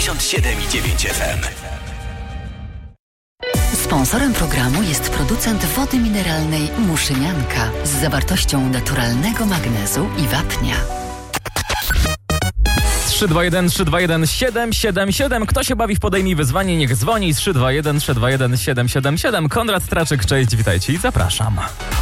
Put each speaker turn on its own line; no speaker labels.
97,9 FM.
Sponsorem programu jest producent wody mineralnej Muszynianka z zawartością naturalnego magnezu i wapnia.
321 321 777. Kto się bawi w Podejmij Wyzwanie, niech dzwoni. 321 321 777. Konrad Straczyk, cześć, witajcie i zapraszam.